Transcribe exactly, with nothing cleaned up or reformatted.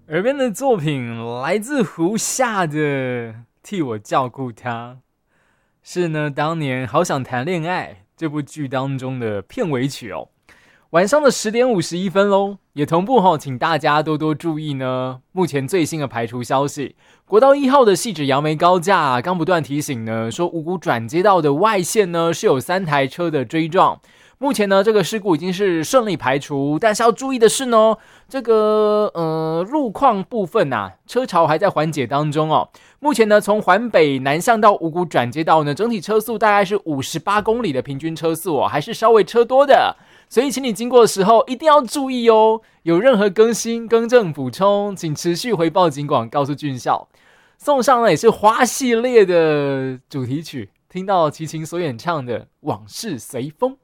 耳边的作品来自胡夏的《替我照顾她》，是呢当年《好想谈恋爱》这部剧当中的片尾曲哦。晚上的十点五十一分喽，也同步哈，请大家多多注意呢。目前最新的排除消息，国道一号的汐止杨梅高架刚不断提醒呢，说五股转接道的外线呢是有三台车的追撞。目前呢，这个事故已经是顺利排除，但是要注意的是呢，这个呃路况部分啊，车潮还在缓解当中哦。目前呢，从环北南向到五股转接道呢，整体车速大概是五十八公里的平均车速哦，还是稍微车多的。所以，请你经过的时候一定要注意哦。有任何更新、更正、补充，请持续回报警广，告诉俊孝。送上呢也是花系列的主题曲，听到齐秦所演唱的《往事随风》。